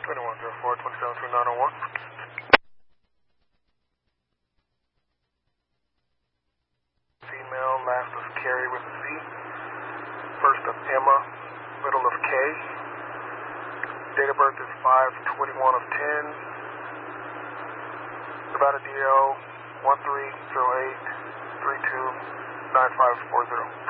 2104, 272901. Female, last of Carrie with a Z. First of Emma, middle of K. Date of birth is 5/21 of 10. Nevada DL 1308329540.